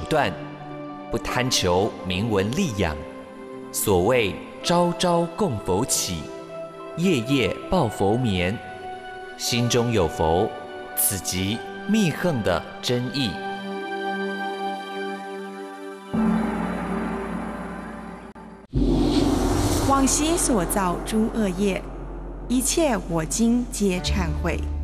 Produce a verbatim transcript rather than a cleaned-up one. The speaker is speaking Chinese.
断，不贪求名闻利养。所谓朝朝供佛起，夜夜抱佛眠。心中有佛，此即密横的真意。 往昔所造诸恶业，一切我今皆忏悔。